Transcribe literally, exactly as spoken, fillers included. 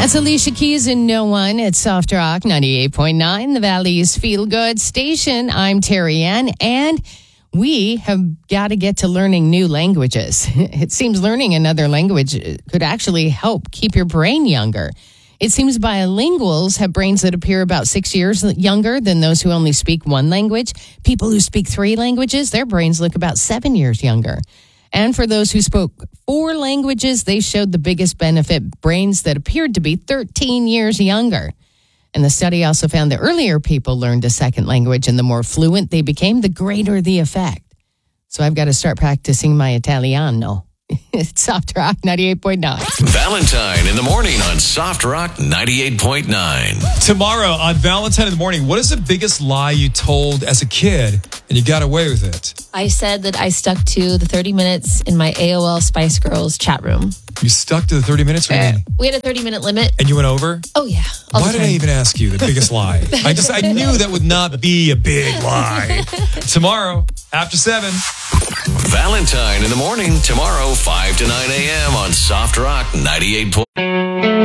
That's Alicia Keys and No One at Soft Rock ninety-eight point nine, the Valley's feel-good station. I'm Terry Ann, and we have got to get to learning new languages. It seems learning another language could actually help keep your brain younger. It seems bilinguals have brains that appear about six years younger than those who only speak one language. People who speak three languages, their brains look about seven years younger. And for those who spoke four languages, they showed the biggest benefit, brains that appeared to be thirteen years younger. And the study also found the earlier people learned a second language and the more fluent they became, the greater the effect. So I've got to start practicing my Italiano. It's Soft Rock ninety-eight point nine. Valentine in the morning on Soft Rock ninety-eight point nine. Tomorrow on Valentine in the morning, what is the biggest lie you told as a kid and you got away with it? I said that I stuck to the thirty minutes in my A O L Spice Girls chat room. You stuck to the thirty minutes? What do you mean? We had a thirty minute limit. And you went over? Oh, yeah. all Why the did I time. even ask you the biggest lie? I just I knew that would not be a big lie. Tomorrow, after seven. Valentine in the morning, tomorrow, five to nine a.m. on Soft Rock ninety-eight point nine.